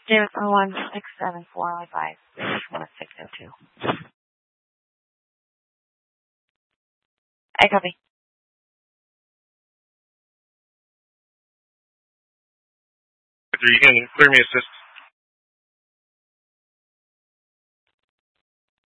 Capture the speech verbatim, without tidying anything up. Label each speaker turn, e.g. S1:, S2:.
S1: Zero four one six seven four five one six zero two. I copy.
S2: You can clear me assist.